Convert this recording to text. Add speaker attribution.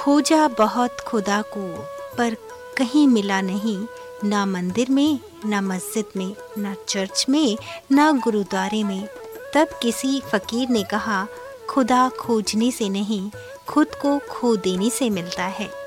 Speaker 1: खोजा बहुत खुदा को पर कहीं मिला नहीं, ना मंदिर में, ना मस्जिद में, ना चर्च में, ना गुरुद्वारे में। तब किसी फ़कीर ने कहा, खुदा खोजने से नहीं, खुद को खो देने से मिलता है।